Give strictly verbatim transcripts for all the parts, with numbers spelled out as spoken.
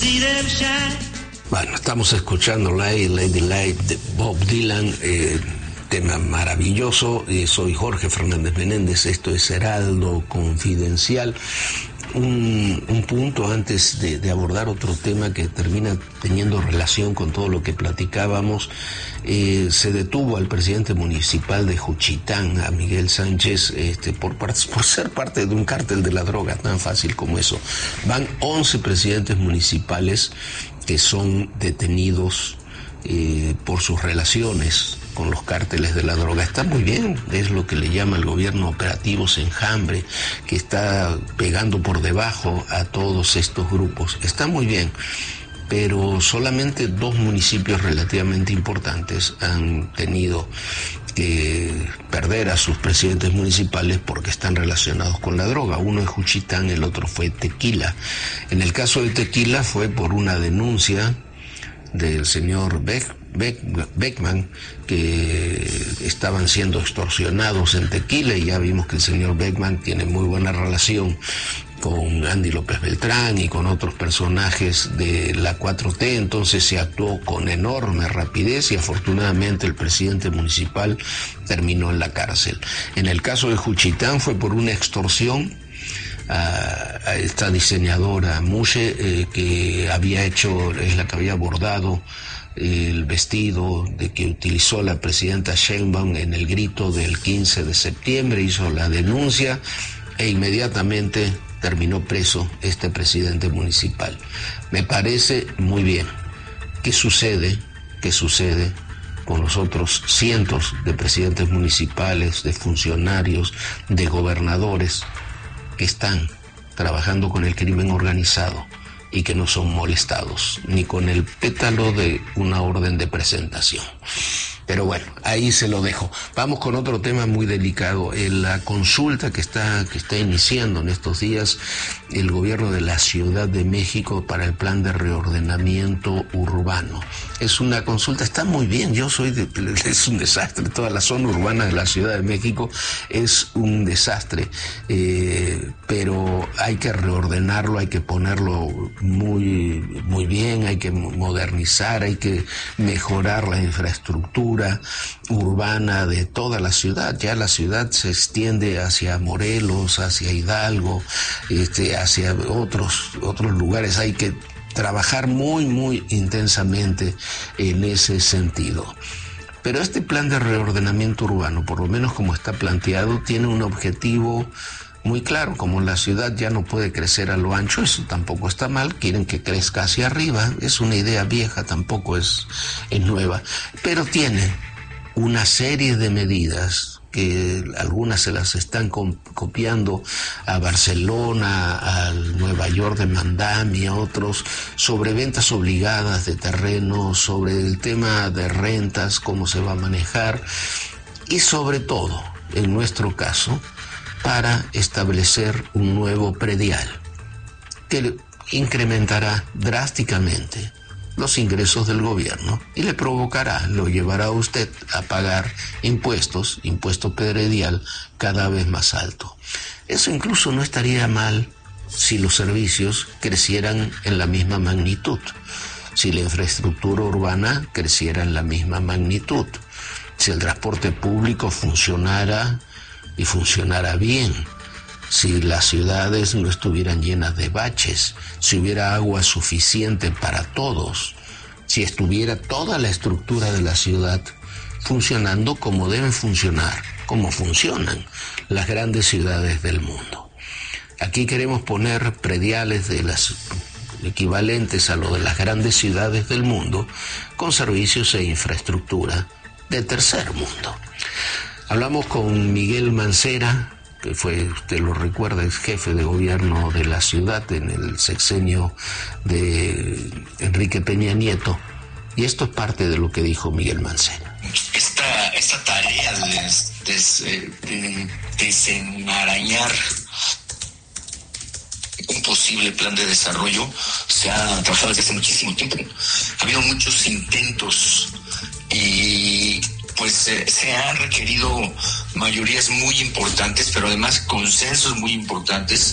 Bueno, estamos escuchando Lady, Lady Light de Bob Dylan, eh, tema maravilloso. Eh, soy Jorge Fernández Menéndez, esto es Heraldo Confidencial. Un, un punto antes de, de abordar otro tema que termina teniendo relación con todo lo que platicábamos. Eh, se detuvo al presidente municipal de Juchitán, a Miguel Sánchez, este, por, por ser parte de un cártel de la droga, tan fácil como eso. Van once presidentes municipales que son detenidos eh, por sus relaciones con los cárteles de la droga. Está muy bien, es lo que le llama el gobierno operativos enjambre, que está pegando por debajo a todos estos grupos. Está muy bien, pero solamente dos municipios relativamente importantes han tenido que perder a sus presidentes municipales porque están relacionados con la droga. Uno es Juchitán, el otro fue Tequila. En el caso de Tequila fue por una denuncia del señor Beck, Beck, Beckman, que estaban siendo extorsionados en Tequila, y ya vimos que el señor Beckman tiene muy buena relación con Andy López Beltrán y con otros personajes de la cuatro T, entonces se actuó con enorme rapidez y afortunadamente el presidente municipal terminó en la cárcel. En el caso de Juchitán fue por una extorsión a, a esta diseñadora Mushe, eh, que había hecho, es la que había bordado el vestido de que utilizó la presidenta Sheinbaum en el grito del quince de septiembre, hizo la denuncia e inmediatamente terminó preso este presidente municipal. Me parece muy bien. ¿Qué sucede? ¿Qué sucede con los otros cientos de presidentes municipales, de funcionarios, de gobernadores que están trabajando con el crimen organizado y que no son molestados ni con el pétalo de una orden de presentación? Pero bueno, ahí se lo dejo. Vamos con otro tema muy delicado. La consulta que está, que está iniciando en estos días el gobierno de la Ciudad de México para el plan de reordenamiento urbano. Es una consulta, está muy bien, yo soy de, es un desastre, toda la zona urbana de la Ciudad de México es un desastre, eh, pero hay que reordenarlo, hay que ponerlo muy, muy bien, hay que modernizar, hay que mejorar la infraestructura urbana de toda la ciudad. Ya la ciudad se extiende hacia Morelos, hacia Hidalgo, este, hacia otros, otros lugares. Hay que trabajar muy, muy intensamente en ese sentido. Pero este plan de reordenamiento urbano, por lo menos como está planteado, tiene un objetivo muy claro. Como la ciudad ya no puede crecer a lo ancho, eso tampoco está mal, quieren que crezca hacia arriba, es una idea vieja, tampoco es, es nueva, pero tiene una serie de medidas que algunas se las están copiando a Barcelona, al Nueva York de Mandami, a otros, sobre ventas obligadas de terrenos, sobre el tema de rentas, cómo se va a manejar, y sobre todo, en nuestro caso, para establecer un nuevo predial que incrementará drásticamente los ingresos del gobierno y le provocará, lo llevará a usted a pagar impuestos, impuesto predial cada vez más alto. Eso incluso no estaría mal si los servicios crecieran en la misma magnitud, si la infraestructura urbana creciera en la misma magnitud, si el transporte público funcionara y funcionara bien, si las ciudades no estuvieran llenas de baches, si hubiera agua suficiente para todos, si estuviera toda la estructura de la ciudad funcionando como deben funcionar, como funcionan las grandes ciudades del mundo. Aquí queremos poner prediales de las equivalentes a lo de las grandes ciudades del mundo, con servicios e infraestructura de tercer mundo. Hablamos con Miguel Mancera, que fue, usted lo recuerda, es jefe de gobierno de la ciudad en el sexenio de Enrique Peña Nieto, y esto es parte de lo que dijo Miguel Mancera. Esta, esta tarea de, de, de desenmarañar un posible plan de desarrollo se ha trabajado desde hace muchísimo tiempo. Ha habido muchos intentos y pues eh, se han requerido mayorías muy importantes, pero además consensos muy importantes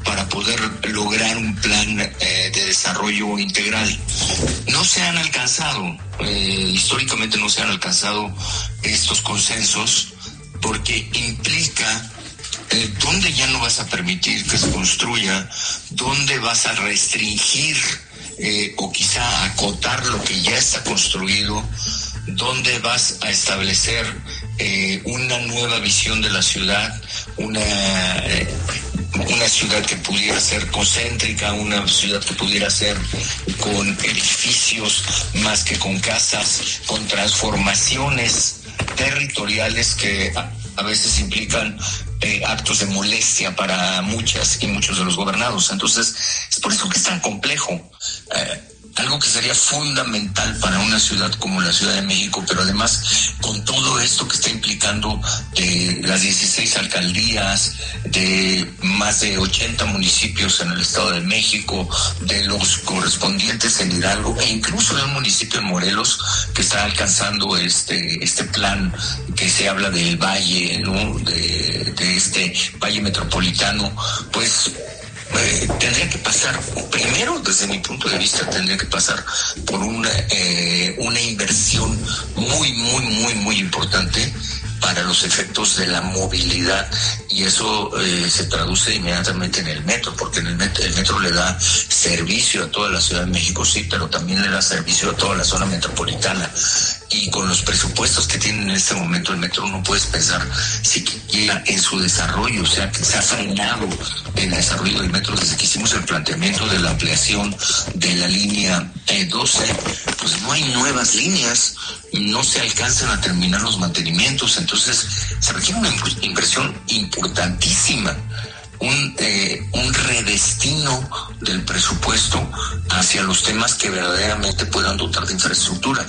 para poder lograr un plan eh, de desarrollo integral. No se han alcanzado, eh, históricamente no se han alcanzado estos consensos, porque implica eh, dónde ya no vas a permitir que se construya, dónde vas a restringir eh, o quizá acotar lo que ya está construido, dónde vas a establecer eh, una nueva visión de la ciudad, una, eh, una ciudad que pudiera ser concéntrica, una ciudad que pudiera ser con edificios más que con casas, con transformaciones territoriales que a, a veces implican eh, actos de molestia para muchas y muchos de los gobernados. Entonces, es por eso que es tan complejo. Eh, algo que sería fundamental para una ciudad como la Ciudad de México, pero además con todo esto que está implicando de las dieciséis alcaldías, de más de ochenta municipios en el Estado de México, de los correspondientes en Hidalgo e incluso de un municipio en Morelos que está alcanzando este este plan que se habla del valle, ¿no? de, de este valle metropolitano, pues Eh, tendría que pasar, primero desde mi punto de vista, tendría que pasar por una, eh, una inversión muy, muy, muy, muy importante para los efectos de la movilidad, y eso eh, se traduce inmediatamente en el metro, porque en el metro, el metro le da servicio a toda la Ciudad de México, sí, pero también le da servicio a toda la zona metropolitana. Y con los presupuestos que tiene en este momento el metro, no puedes pensar siquiera en su desarrollo. O sea, que se ha frenado el desarrollo del metro desde que hicimos el planteamiento de la ampliación de la línea eh, doce. Pues no hay nuevas líneas, no se alcanzan a terminar los mantenimientos. Entonces se requiere una inversión importantísima, un, eh, un redestino del presupuesto hacia los temas que verdaderamente puedan dotar de infraestructura.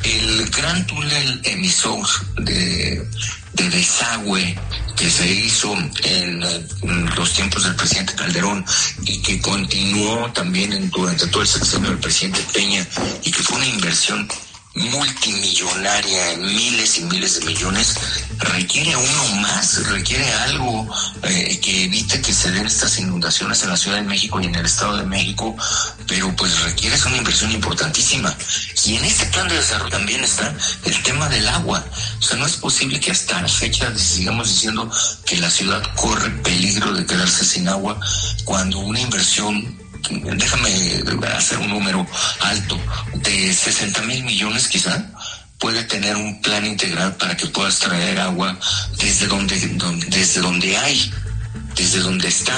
El gran túnel emisor de, de desagüe que se hizo en, en los tiempos del presidente Calderón y que continuó también en, durante todo el sexenio del presidente Peña, y que fue una inversión multimillonaria en miles y miles de millones, requiere uno más, requiere algo eh, que evite que se den estas inundaciones en la Ciudad de México y en el Estado de México, pero pues requiere una inversión importantísima. Y en este plan de desarrollo también está el tema del agua. O sea, no es posible que hasta la fecha sigamos diciendo que la ciudad corre peligro de quedarse sin agua, cuando una inversión, déjame hacer un número alto, de sesenta mil millones quizá, puede tener un plan integral para que puedas traer agua desde donde, donde desde donde hay, desde donde está.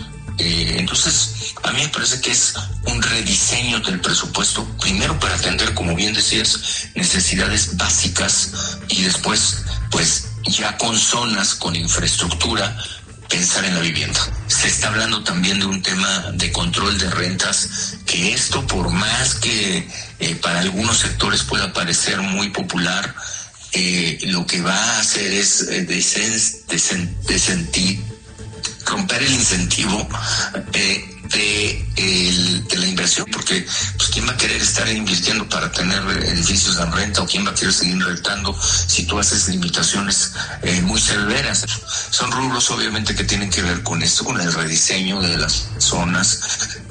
Eh, entonces, a mí me parece que es un rediseño del presupuesto, primero para atender, como bien decías, necesidades básicas, y después, pues, ya con zonas, con infraestructura, pensar en la vivienda. Se está hablando también de un tema de control de rentas, que esto, por más que eh, para algunos sectores pueda parecer muy popular, eh, lo que va a hacer es eh, desen, desen, desentir, romper el incentivo eh, de, el, de la inversión, porque pues quién va a querer estar invirtiendo para tener edificios en renta, o quién va a querer seguir rentando si tú haces limitaciones eh, muy severas. Son rubros obviamente que tienen que ver con esto, con el rediseño de las zonas,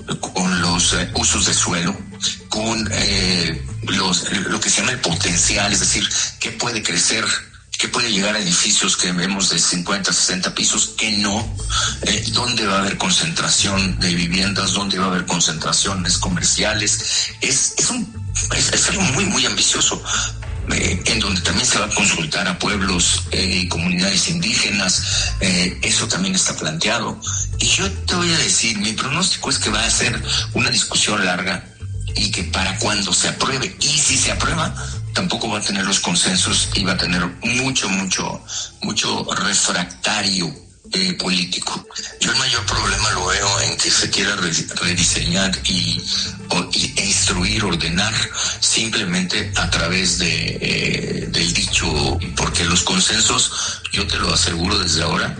con los eh, usos de suelo, con eh, los, lo que se llama el potencial, es decir, qué puede crecer, que puede llegar a edificios que vemos de cincuenta, sesenta pisos, que no, eh, dónde va a haber concentración de viviendas, dónde va a haber concentraciones comerciales. Es, es, un, es, es algo muy, muy ambicioso, eh, en donde también se va a consultar a pueblos y eh, comunidades indígenas. Eh, eso también está planteado. Y yo te voy a decir, mi pronóstico es que va a ser una discusión larga, y que para cuando se apruebe, y si se aprueba, tampoco va a tener los consensos y va a tener mucho, mucho, mucho refractario eh, político. Yo el mayor problema lo veo en que se quiera rediseñar y, o, y e instruir, ordenar, simplemente a través de eh, del dicho, porque los consensos, yo te lo aseguro desde ahora,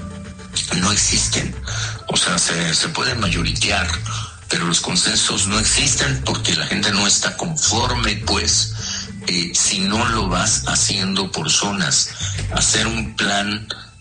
no existen. O sea, se, se pueden mayoritear, pero los consensos no existen porque la gente no está conforme, pues, eh, si no lo vas haciendo por zonas. Hacer un plan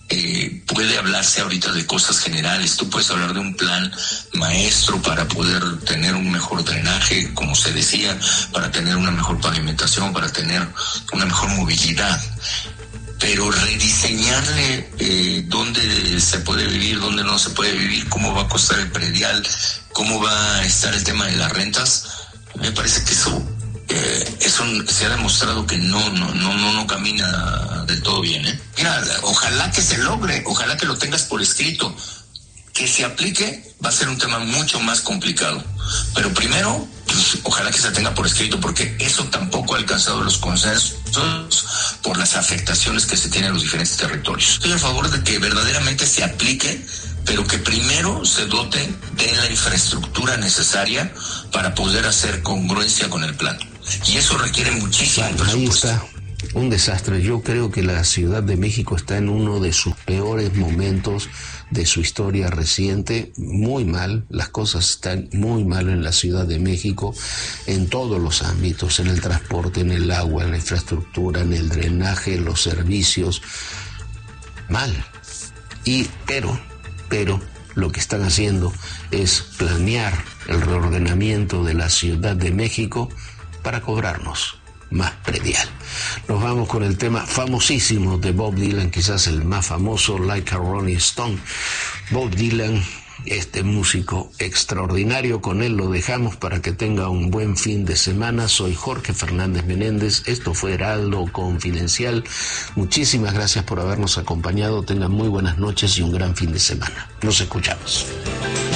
Eh, puede hablarse ahorita de cosas generales. Tú puedes hablar de un plan maestro para poder tener un mejor drenaje, como se decía, para tener una mejor pavimentación, para tener una mejor movilidad. Pero rediseñarle eh, dónde se puede vivir, dónde no se puede vivir, cómo va a costar el predial, cómo va a estar el tema de las rentas, me parece que eso, eh, eso se ha demostrado que no, no, no, no, no camina del todo bien, ¿eh? Mira, ojalá que se logre, ojalá que lo tengas por escrito. Que se aplique va a ser un tema mucho más complicado. Pero primero, pues, ojalá que se tenga por escrito, porque eso tampoco ha alcanzado los consensos por las afectaciones que se tienen en los diferentes territorios. Estoy a favor de que verdaderamente se aplique, pero que primero se dote de la infraestructura necesaria para poder hacer congruencia con el plan. Y eso requiere muchísimo bueno, presupuesto. Ahí está. Un desastre. Yo creo que la Ciudad de México está en uno de sus peores momentos de su historia reciente, muy mal, las cosas están muy mal en la Ciudad de México, en todos los ámbitos, en el transporte, en el agua, en la infraestructura, en el drenaje, en los servicios, mal. Y, pero, pero, lo que están haciendo es planear el reordenamiento de la Ciudad de México para cobrarnos más predial. Nos vamos con el tema famosísimo de Bob Dylan, quizás el más famoso, Like a Rolling Stone. Bob Dylan, este músico extraordinario, con él lo dejamos para que tenga un buen fin de semana. Soy Jorge Fernández Menéndez, esto fue Heraldo Confidencial. Muchísimas gracias por habernos acompañado, tengan muy buenas noches y un gran fin de semana. Nos escuchamos.